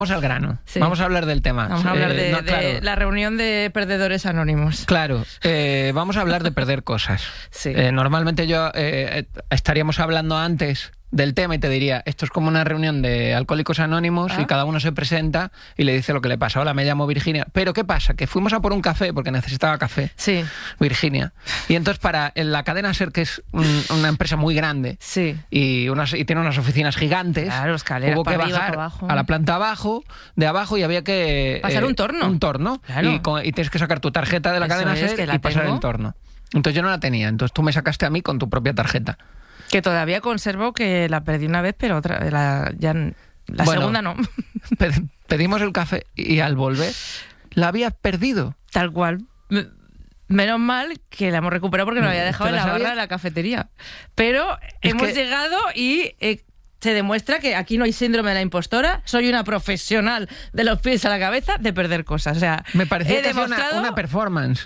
Vamos al grano. Sí. Vamos a hablar del tema. Vamos a hablar de claro. la reunión de perdedores anónimos. Claro, vamos a hablar de perder cosas. Sí. Normalmente estaríamos hablando antes del tema y te diría, esto es como una reunión de alcohólicos anónimos y cada uno se presenta y le dice lo que le pasa. Hola, me llamo Virginia. Pero ¿qué pasa? Que fuimos a por un café porque necesitaba café. Sí. Virginia. Y entonces en la cadena SER, que es una empresa muy grande Sí. y tiene unas oficinas gigantes, Claro, escaleras hubo que para arriba, bajar para abajo. a la planta de abajo y había que... Pasar un torno. Un torno. Claro. Y tienes que sacar tu tarjeta de la Eso cadena es, SER que la y pasar tengo. el torno. Entonces yo no la tenía. Entonces tú me sacaste a mí con tu propia tarjeta. Que todavía conservo, que la perdí una vez, pero la Bueno, segunda no. Pedimos el café y al volver la habías perdido. Tal cual. Menos mal que la hemos recuperado porque nos la había dejado ¿Te en la la barra sabías? de la cafetería. Pero Es hemos que- llegado y se demuestra que aquí no hay síndrome de la impostora. Soy una profesional de los pies a la cabeza de perder cosas. O sea, Me parecía he que hacía demostrado... una performance.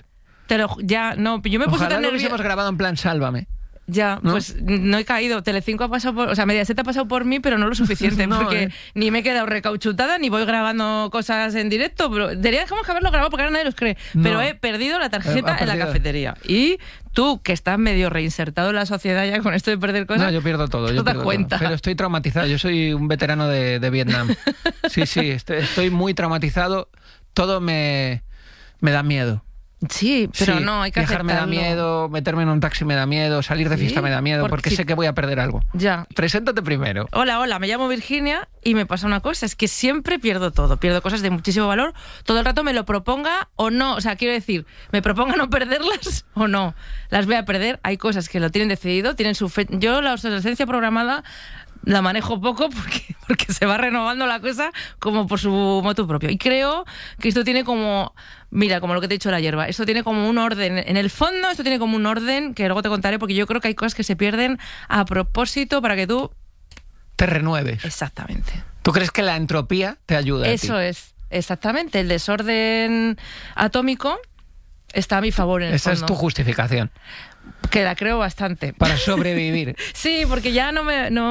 yo me puse Ojalá tan lo nerviosa. hubiésemos grabado en plan Sálvame. Ya, ¿No? pues no he caído. Telecinco ha pasado por... O sea, Mediaset ha pasado por mí, pero no lo suficiente. No, porque ni me he quedado recauchutada, ni voy grabando cosas en directo. Pero deberíamos que haberlo grabado porque ahora nadie los cree. No. Pero he perdido la tarjeta Ha en la perdido. cafetería. Y tú, que estás medio reinsertado en la sociedad ya con esto de perder cosas... No, yo pierdo todo. ¿te Yo das pierdo cuenta? todo. Pero estoy traumatizado. Yo soy un veterano de Vietnam. Sí, estoy muy traumatizado. Todo me da miedo. Sí, pero Sí, no, hay que viajar me da aceptarlo. miedo, meterme en un taxi me da miedo, salir de ¿Sí? fiesta me da miedo, porque Porque- sé que voy a perder algo. Ya. Preséntate primero. Hola, me llamo Virginia y me pasa una cosa, es que siempre pierdo todo, pierdo cosas de muchísimo valor, todo el rato me lo proponga o no, o sea, quiero decir, me proponga no perderlas o no, las voy a perder, hay cosas que lo tienen decidido, tienen su fe. Yo la obsolescencia programada la manejo poco porque se va renovando la cosa como por su motu propio. Y creo que esto tiene como, mira, como lo que te he dicho de la hierba, esto tiene como un orden, en el fondo esto tiene como un orden que luego te contaré porque yo creo que hay cosas que se pierden a propósito para que tú... Te renueves. Exactamente. ¿Tú crees que la entropía te ayuda? Eso es, exactamente. El desorden atómico está a mi favor en el Esa fondo. es tu justificación Que la creo bastante. para sobrevivir. Sí, porque ya no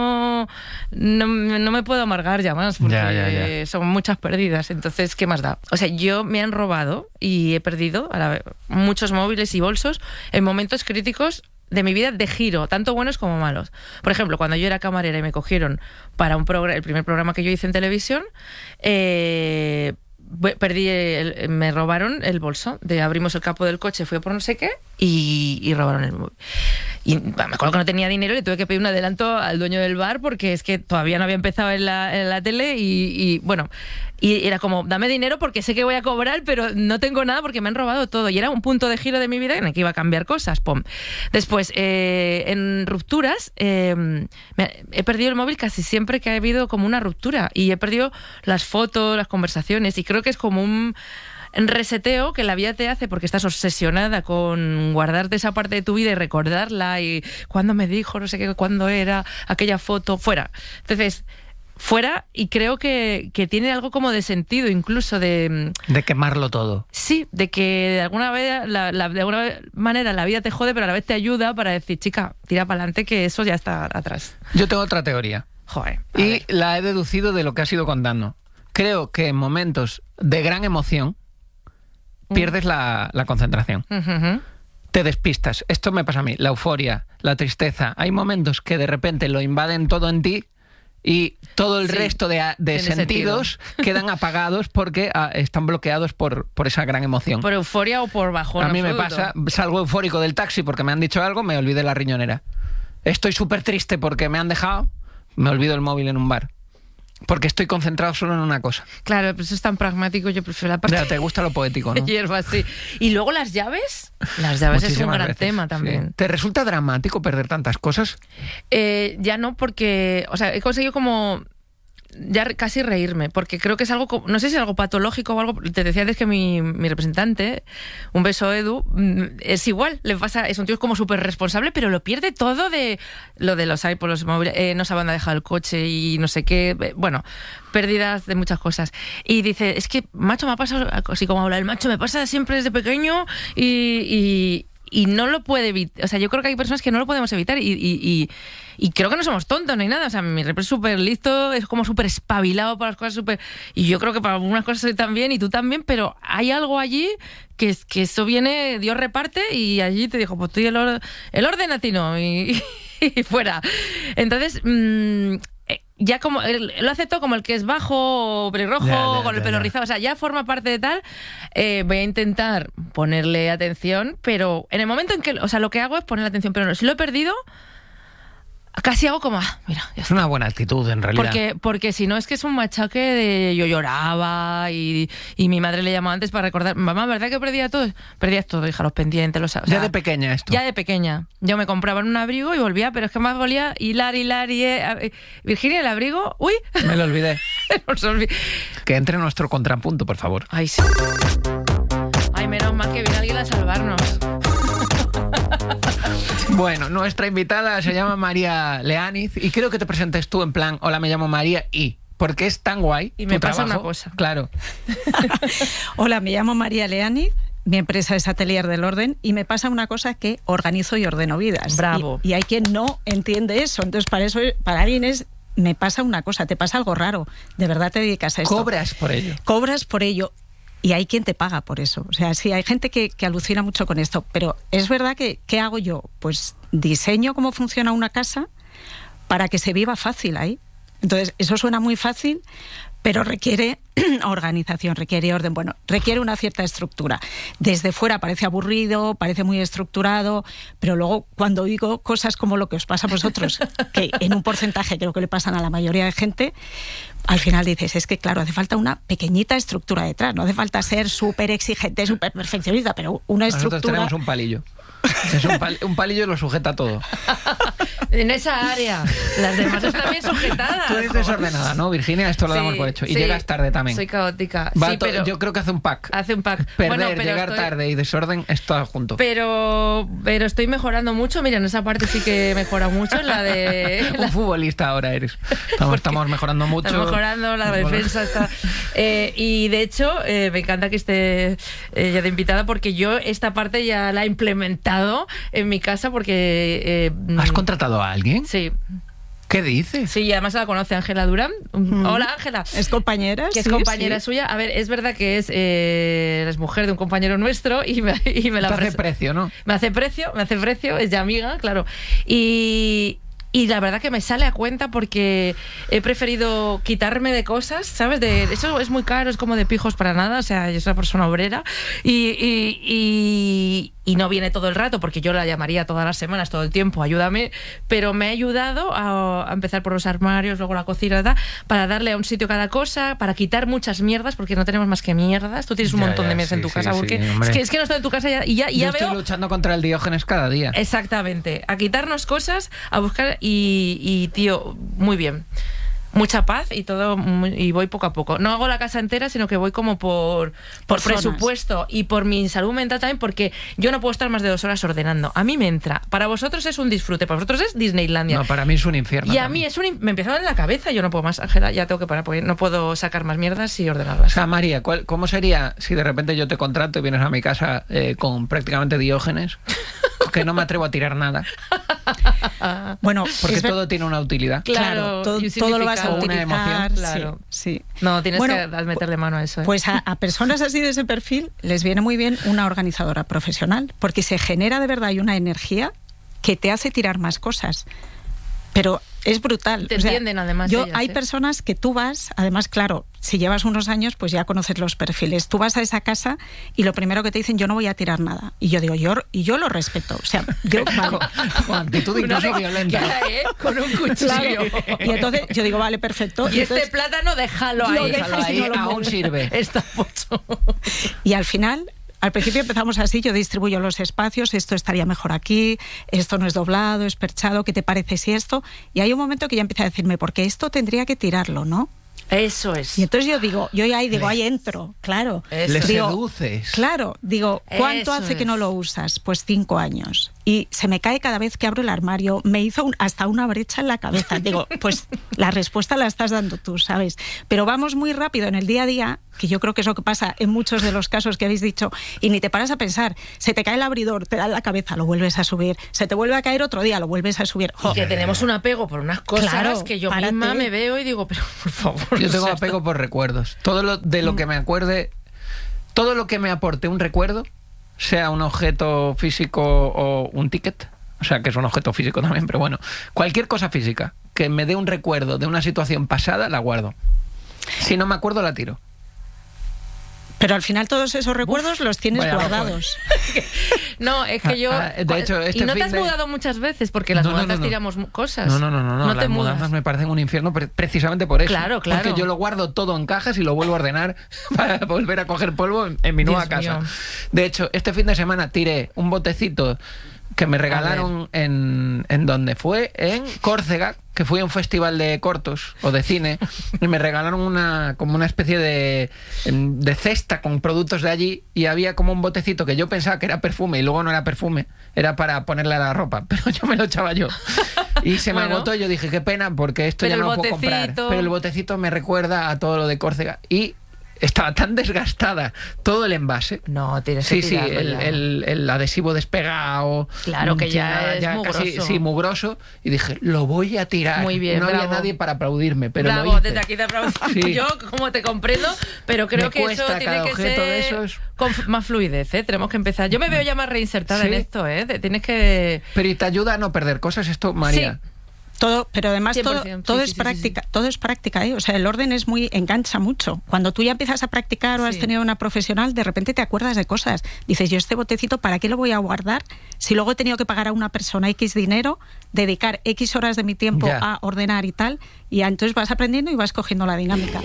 me puedo amargar ya más, porque Ya. son muchas pérdidas, entonces, ¿qué más da? O sea, yo me han robado y he perdido muchos móviles y bolsos en momentos críticos de mi vida de giro, tanto buenos como malos. Por ejemplo, cuando yo era camarera y me cogieron para el primer programa que yo hice en televisión, me robaron el bolso. Abrimos el capó del coche, fui a por no sé qué y robaron el móvil. Y me acuerdo que no tenía dinero y le tuve que pedir un adelanto al dueño del bar porque es que todavía no había empezado en la tele y bueno, y era como, dame dinero porque sé que voy a cobrar, pero no tengo nada porque me han robado todo. Y era un punto de giro de mi vida en el que iba a cambiar cosas. ¡Pum! Después, en rupturas, he perdido el móvil casi siempre que ha habido como una ruptura y he perdido las fotos, las conversaciones y creo que es como un reseteo que la vida te hace porque estás obsesionada con guardarte esa parte de tu vida y recordarla y cuándo me dijo, no sé qué, cuándo era aquella foto, fuera. Entonces, fuera, y creo que tiene algo como de sentido, incluso de... De quemarlo todo. Sí, de que de alguna manera la vida te jode, pero a la vez te ayuda para decir, chica, tira para adelante que eso ya está atrás. Yo tengo otra teoría. Joder. Y la he deducido de lo que has ido contando. Creo que en momentos de gran emoción pierdes la concentración. Te despistas. Esto me pasa a mí. La euforia, la tristeza. Hay momentos que de repente lo invaden todo en ti y todo el Sí, resto de tiene sentidos quedan apagados porque están bloqueados por esa gran emoción. Por euforia o por bajón. A mí me absoluto. pasa, salgo eufórico del taxi porque me han dicho algo, me olvidé la riñonera. Estoy súper triste porque me han dejado, me olvido el móvil en un bar. Porque estoy concentrado solo en una cosa. Claro, pero eso es tan pragmático, yo prefiero la parte Ya, te gusta lo poético, de ¿no? hierba, sí. Y luego las llaves. Las llaves es un Muchísimas gran veces, tema también. sí. ¿Te resulta dramático perder tantas cosas? Ya no, porque, o sea, he conseguido como ya casi reírme, porque creo que es algo, no sé si es algo patológico o algo. Te decía antes que mi representante, un beso Edu, es igual, le pasa, es un tío como súper responsable, pero lo pierde todo de lo de los iPods, los móviles, no sabe dónde ha dejado el coche y no sé qué, bueno, pérdidas de muchas cosas. Y dice, es que, macho, me ha pasado, así como habla el macho, me pasa siempre desde pequeño y y no lo puede evitar. O sea, yo creo que hay personas que no lo podemos evitar y creo que no somos tontos ni nada. O sea, mi repre es súper listo, es como súper espabilado para las cosas, súper... Y yo creo que para algunas cosas soy también y tú también, pero hay algo allí que es que eso viene, Dios reparte y allí te dijo, pues tú y el orden a ti no, y fuera. Entonces... ya como lo acepto como el que es bajo o pelirrojo con el pelo rizado, o sea, ya forma parte de tal. Voy a intentar ponerle atención, pero en el momento en que, o sea, lo que hago es ponerle atención, pero no, si lo he perdido, casi hago como, mira, ya está. Es una buena actitud, en realidad. Porque si no es que es un machaque de yo lloraba y mi madre le llamaba antes para recordar, mamá, ¿verdad que perdías todo, hija, los pendientes, o sea, ya de pequeña esto. Ya de pequeña. Yo me compraba un abrigo y volvía, pero es que más volía hilar, Virginia, el abrigo, uy. Me lo olvidé. Que entre nuestro contrapunto, por favor. Ay, sí. Ay, menos mal que viene alguien a salvarnos. Bueno, nuestra invitada se llama María Leániz y creo que te presentes tú en plan, hola, me llamo María y... Porque es tan guay. Y me pasa trabajo. una cosa. Claro. Hola, me llamo María Leániz. Mi empresa es Atelier del Orden y me pasa una cosa que organizo y ordeno vidas. Bravo. Y hay quien no entiende eso. Entonces, para alguien es... Me pasa una cosa, te pasa algo raro. De verdad te dedicas a esto. Cobras por ello. Cobras por ello. Y hay quien te paga por eso. O sea, sí, hay gente que alucina mucho con esto. Pero es verdad que, ¿qué hago yo? Pues diseño cómo funciona una casa para que se viva fácil ahí. Entonces, eso suena muy fácil, pero requiere organización, requiere orden, bueno, requiere una cierta estructura. Desde fuera parece aburrido, parece muy estructurado, pero luego cuando oigo cosas como lo que os pasa a vosotros, que en un porcentaje creo que le pasan a la mayoría de gente, al final dices, es que claro, hace falta una pequeñita estructura detrás, no hace falta ser súper exigente, súper perfeccionista, pero una estructura... Nosotros tenemos un palillo. Es un palillo y lo sujeta todo. En esa área. Las demás están bien sujetadas. Tú eres desordenada, ¿no, Virginia? Esto lo damos por hecho. Y llegas tarde también. Soy caótica. Pero yo creo que hace un pack. Perder, llegar tarde y desorden es todo junto. Pero estoy mejorando mucho. Mira, en esa parte sí que he mejorado mucho. En la de... Un futbolista ahora eres. Estamos mejorando mucho. Estamos mejorando, la defensa está... y de hecho, me encanta que esté ya de invitada porque yo esta parte ya la he implementado en mi casa porque... ¿Has contratado a alguien? Sí. ¿Qué dices? Sí, y además la conoce Ángela Durán. Hola, Ángela. ¿Es compañera? Que es compañera suya. A ver, es verdad que es mujer de un compañero nuestro y me la... Te hace precio, ¿no? Me hace precio, es ya amiga, claro. Y la verdad que me sale a cuenta porque he preferido quitarme de cosas, ¿sabes? Eso es muy caro, es como de pijos para nada, o sea, yo soy una persona obrera y no viene todo el rato porque yo la llamaría todas las semanas, todo el tiempo, ayúdame, pero me ha ayudado a empezar por los armarios, luego la cocina, para darle a un sitio cada cosa, para quitar muchas mierdas, porque no tenemos más que mierdas. Tú tienes un montón de mierdas en tu casa, porque es que no estoy en tu casa y ya yo veo... estoy luchando contra el Diógenes cada día. Exactamente, a quitarnos cosas, a buscar y tío, muy bien. Mucha paz y todo, y voy poco a poco. No hago la casa entera, sino que voy como por presupuesto y por mi salud mental también, porque yo no puedo estar más de 2 horas ordenando. A mí me entra. Para vosotros es un disfrute, para vosotros es Disneylandia. No, para mí es un infierno. Y a mí me empieza a dar en la cabeza, yo no puedo más, Ángela, ya tengo que parar, porque no puedo sacar más mierdas y ordenarlas. O sea, María, ¿cómo sería si de repente yo te contrato y vienes a mi casa con prácticamente Diógenes? Que no me atrevo a tirar nada. Bueno, porque todo tiene una utilidad. Claro, todo lo vas a utilizar. Una emoción. Claro. Sí. No, tienes que meterle mano a eso. Pues a personas así de ese perfil les viene muy bien una organizadora profesional, porque se genera de verdad una energía que te hace tirar más cosas. Pero es brutal. Te entienden además ellas, hay personas que tú vas, además, claro, si llevas unos años, pues ya conoces los perfiles. Tú vas a esa casa y lo primero que te dicen, yo no voy a tirar nada. Y yo digo, yo lo respeto. O sea, yo... Vale. Con actitud incluso violenta. Con un cuchillo. Claro. Y entonces yo digo, vale, perfecto. Y entonces, plátano, déjalo ahí. Aún sirve. Está pocho. Y al final... Al principio empezamos así, yo distribuyo los espacios, esto estaría mejor aquí, esto no es doblado, es perchado, ¿qué te parece si esto? Y hay un momento que ya empieza a decirme, porque esto tendría que tirarlo, ¿no? Eso es. Y entonces ahí entro, claro. Le seduces. Claro, digo, ¿cuánto hace que no lo usas? Pues 5 años. Y se me cae cada vez que abro el armario, me hizo hasta una brecha en la cabeza. Digo, pues la respuesta la estás dando tú, ¿sabes? Pero vamos muy rápido en el día a día, que yo creo que es lo que pasa en muchos de los casos que habéis dicho, y ni te paras a pensar, se te cae el abridor, te da en la cabeza, lo vuelves a subir, se te vuelve a caer otro día, lo vuelves a subir. Y que tenemos un apego por unas cosas Claro, que yo párate. misma me veo y digo, pero por favor. Yo tengo o sea, apego por recuerdos. Todo lo de lo que me acuerde, todo lo que me aporte un recuerdo, sea un objeto físico o un ticket, o sea, que es un objeto físico también, pero bueno, cualquier cosa física que me dé un recuerdo de una situación pasada, la guardo. Si no me acuerdo, la tiro. Pero al final todos esos recuerdos los tienes vaya guardados. No, es que yo... De hecho, ¿Y no te has mudado muchas veces? Porque las mudanzas tiramos cosas. No. ¿No Las te mudas? mudanzas me parecen un infierno precisamente por eso. Claro. Porque yo lo guardo todo en cajas y lo vuelvo a ordenar para volver a coger polvo en mi nueva Dios casa. mío. De hecho, este fin de semana tiré un botecito que me regalaron en donde fue, en Córcega, que fui a un festival de cortos o de cine, y me regalaron como una especie de cesta con productos de allí, y había como un botecito que yo pensaba que era perfume y luego no era perfume, era para ponerle a la ropa, pero yo me lo echaba yo. Y se me agotó y yo dije, qué pena, porque esto ya no lo puedo comprar. Pero el botecito me recuerda a todo lo de Córcega. Y estaba tan desgastada todo el envase. No, tienes que Sí, tirarlo ya. el adhesivo despegado. Claro, que ya es casi, mugroso. sí, mugroso. Y dije, lo voy a tirar. Muy bien, no había bravo. nadie para aplaudirme, pero lo Bravo, hice. desde aquí te aplaudo. Sí. Yo, como te comprendo, pero creo Me que eso cuesta tiene cada que objeto ser de esos. con más fluidez, ¿eh? Tenemos que empezar. Yo me veo ya más reinsertada Sí. en esto, ¿eh? Tienes que... Pero ¿y te ayuda a no perder cosas esto, María? Sí. Todo, pero además 100%, todo sí, es sí, práctica, todo es práctica, ¿eh? O sea, el orden es engancha mucho. Cuando tú ya empiezas a practicar o has Sí. tenido una profesional, de repente te acuerdas de cosas. Dices, yo este botecito, ¿para qué lo voy a guardar? Si luego he tenido que pagar a una persona X dinero, dedicar X horas de mi tiempo Ya. a ordenar y tal, y ya entonces vas aprendiendo y vas cogiendo la dinámica.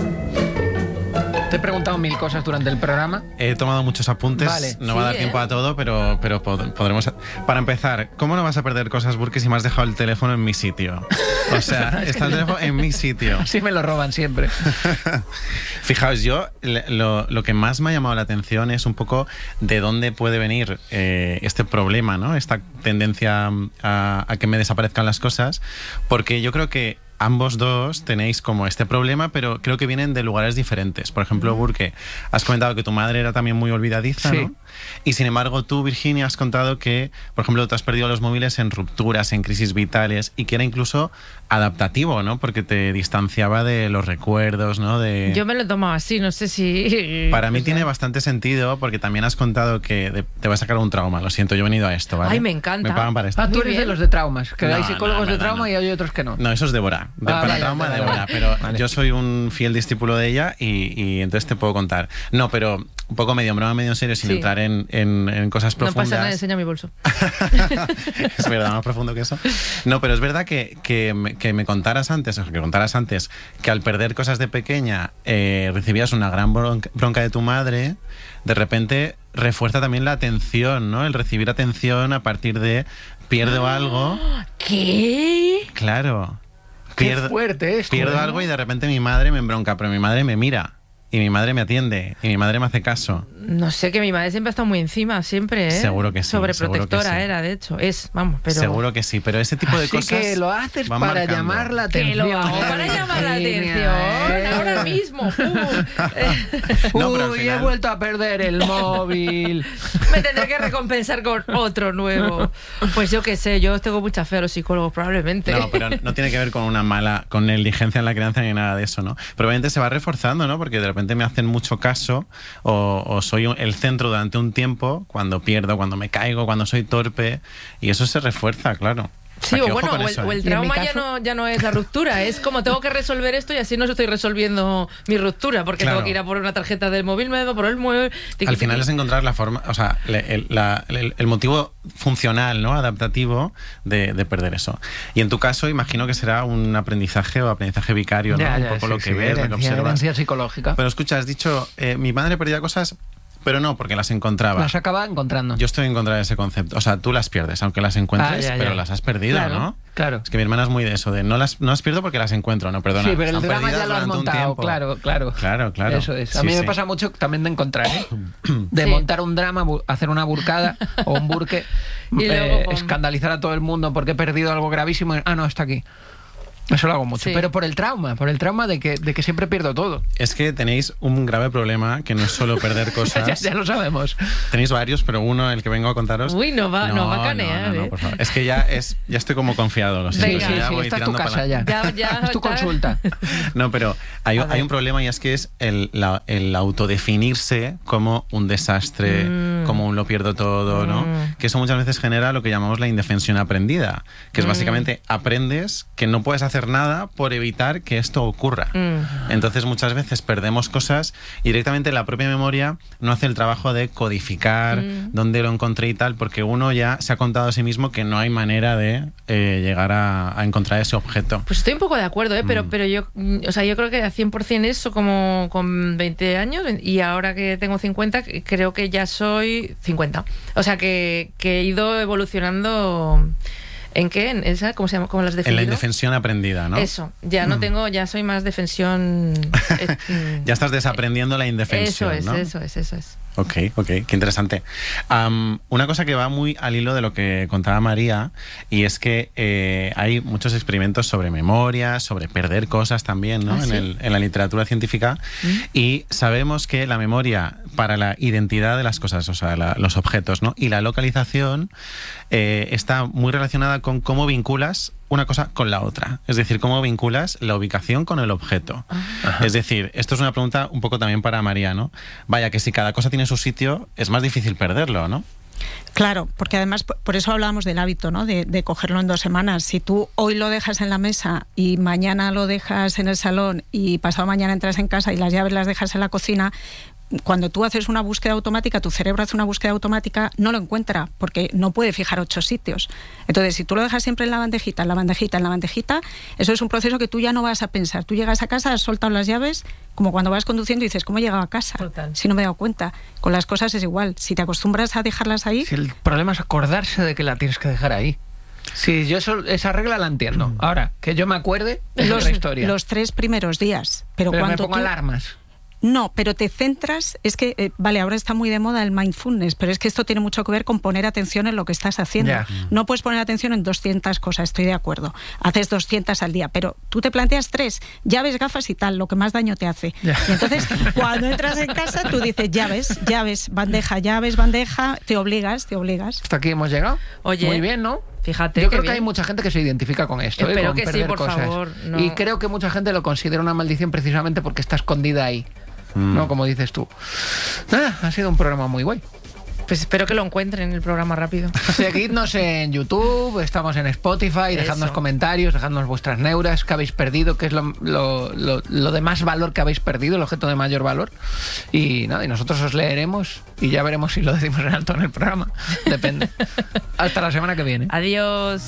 Te he preguntado 1000 cosas durante el programa. He tomado muchos apuntes, Vale. no va a dar Sí, tiempo a todo, pero podremos... Para empezar, ¿cómo no vas a perder cosas, Burke, si me has dejado el teléfono en mi sitio? O sea, está el teléfono en mi sitio. Así me lo roban siempre. Fijaos, yo lo que más me ha llamado la atención es un poco de dónde puede venir este problema, ¿no? Esta tendencia a que me desaparezcan las cosas, porque yo creo que ambos dos tenéis como este problema, pero creo que vienen de lugares diferentes. Por ejemplo, Burke, has comentado que tu madre era también muy olvidadiza, Sí. ¿no? Y sin embargo, tú, Virginia, has contado que, por ejemplo, te has perdido los móviles en rupturas, en crisis vitales, y que era incluso adaptativo, ¿no? Porque te distanciaba de los recuerdos, ¿no? Yo me lo he tomado así, no sé si... Para mí tiene bastante sentido, porque también has contado que te va a sacar un trauma. Lo siento, yo he venido a esto, ¿vale? Ay, me encanta. Me pagan para esto. Ah, tú Muy eres bien. de los de traumas, que No, hay psicólogos no, de no, trauma no. y hay otros que no. No, eso es Débora. Para vale, trauma, vale, Débora. vale. Pero Vale. yo soy un fiel discípulo de ella y entonces te puedo contar. No, pero un poco medio en broma, medio en serio, sin Sí. entrar en cosas No profundas. pasa nada, enseña mi bolso. Es verdad, más profundo que eso. No, pero es verdad que me contaras antes, o que contaras antes, que al perder cosas de pequeña recibías una gran bronca de tu madre. De repente refuerza también la atención, ¿no? El recibir atención a partir de pierdo algo. ¿Qué? Claro. Qué fuerte esto, Pierdo ¿eh? algo y de repente mi madre me embronca, pero mi madre me mira. Y mi madre me atiende. Y mi madre me hace caso. No sé, que mi madre siempre ha estado muy encima, siempre, ¿eh? Seguro que sí, Sobreprotectora seguro que sí. era, de hecho. Es, vamos, pero... Seguro que sí, pero ese tipo de Así cosas que lo haces van para marcando. llamar la Que atención. lo hago para llamar la atención. Ahora mismo. No, pero al Uy, final- he vuelto a perder el móvil. Me tendré que recompensar con otro nuevo. Pues yo qué sé, yo tengo mucha fe a los psicólogos, probablemente. No, pero no tiene que ver con con negligencia en la crianza ni nada de eso, ¿no? Probablemente se va reforzando, ¿no? Porque de repente me hacen mucho caso o soy el centro durante un tiempo cuando pierdo, cuando me caigo, cuando soy torpe, y eso se refuerza, claro. Sí, sea, que o ojo bueno, con o eso, el ¿eh? trauma Y en mi caso- ya no es la ruptura, es como tengo que resolver esto y así no estoy resolviendo mi ruptura, porque Claro. tengo que ir a por una tarjeta del móvil, me debo por el móvil. Al final es encontrar la forma, o sea, el motivo funcional, ¿no? Adaptativo de perder eso. Y en tu caso, imagino que será un aprendizaje o aprendizaje vicario, ¿no? Un poco lo que ves, lo que observas. herencia psicológica. Pero escucha, has dicho, mi madre perdía cosas, pero no, porque las encontraba. Las acaba encontrando. Yo estoy en contra de ese concepto. O sea, tú las pierdes, aunque las encuentres, Ah, ya, pero ya. las has perdido, Claro, ¿no? claro. Es que mi hermana es muy de eso, de no las pierdo porque las encuentro, no, perdona. Sí, pero el están drama perdidas ya lo has durante un montado, tiempo. claro. Claro. Eso es. A Sí, mí me sí. pasa mucho también de encontrar, ¿eh? De Sí. montar un drama, hacer una burcada o un burque, Y luego, escandalizar a todo el mundo porque he perdido algo gravísimo. Ah, no, está aquí. Eso lo hago mucho. Sí. Pero por el trauma de que siempre pierdo todo. Es que tenéis un grave problema que no es solo perder cosas. ya lo sabemos. Tenéis varios, pero uno, el que vengo a contaros. Uy, no va a canear. No, por favor. Es que ya estoy como confiado. Lo Sí, siento, sí, ya sí, voy esta es tu tirando casa para- ya. Es tu consulta. No, pero hay un problema, y es que es el autodefinirse como un desastre, como un lo pierdo todo, ¿no? Que eso muchas veces genera lo que llamamos la indefensión aprendida, que es básicamente aprendes que no puedes hacer nada por evitar que esto ocurra. Entonces muchas veces perdemos cosas y directamente la propia memoria no hace el trabajo de codificar dónde lo encontré y tal, porque uno ya se ha contado a sí mismo que no hay manera de llegar a encontrar ese objeto. Pues estoy un poco de acuerdo, pero yo creo que a 100% eso como con 20 años, y ahora que tengo 50 creo que ya soy 50. O sea que he ido evolucionando. ¿En qué? ¿En esa? ¿Cómo se llama? ¿Cómo las definido? En la indefensión aprendida, ¿no? Eso, ya no tengo, ya soy más defensión. Ya estás desaprendiendo la indefensión, ¿no? Eso es. Ok, qué interesante. Una cosa que va muy al hilo de lo que contaba María, y es que hay muchos experimentos sobre memoria, sobre perder cosas también, ¿no? ¿Sí? En la literatura científica, y sabemos que la memoria para la identidad de las cosas, o sea, los objetos, ¿no? Y la localización está muy relacionada con cómo vinculas una cosa con la otra. Es decir, cómo vinculas la ubicación con el objeto. Ajá. Es decir, esto es una pregunta un poco también para María, ¿no? Vaya, que si cada cosa tiene su sitio, es más difícil perderlo, ¿no? Claro, porque además por eso hablábamos del hábito, ¿no? De cogerlo en 2 semanas. Si tú hoy lo dejas en la mesa y mañana lo dejas en el salón y pasado mañana entras en casa y las llaves las dejas en la cocina, cuando tú haces una búsqueda automática, tu cerebro hace una búsqueda automática, no lo encuentra porque no puede fijar 8 sitios. Entonces, si tú lo dejas siempre en la bandejita, eso es un proceso que tú ya no vas a pensar. Tú llegas a casa, has soltado las llaves, como cuando vas conduciendo y dices, ¿cómo he llegado a casa? Total. Si no me he dado cuenta. Con las cosas es igual. Si te acostumbras a dejarlas ahí... Si el problema es acordarse de que la tienes que dejar ahí. Sí, yo esa regla la entiendo. Ahora, que yo me acuerde es otra historia. Los 3 primeros días. Pero me cuando pongo alarmas. No, pero te centras, es que, vale, ahora está muy de moda el mindfulness, pero es que esto tiene mucho que ver con poner atención en lo que estás haciendo. Ya. No puedes poner atención en 200 cosas, estoy de acuerdo. Haces 200 al día, pero tú te planteas 3, llaves, gafas y tal, lo que más daño te hace. Ya. Y entonces, cuando entras en casa, tú dices llaves, bandeja, te obligas. Hasta aquí hemos llegado. Oye, muy bien, ¿no? Fíjate. Yo creo que bien. hay mucha gente que se identifica con esto. Espero con que sí, perder por cosas. favor. No. Y creo que mucha gente lo considera una maldición precisamente porque está escondida ahí. ¿No? Como dices tú. Nada, ha sido un programa muy guay. Pues espero que lo encuentren el programa rápido. Seguidnos en YouTube, estamos en Spotify, dejadnos comentarios, dejadnos vuestras neuras, que habéis perdido, que es lo de más valor que habéis perdido, el objeto de mayor valor. Y nada, y nosotros os leeremos y ya veremos si lo decimos en alto en el programa. Depende. Hasta la semana que viene. Adiós.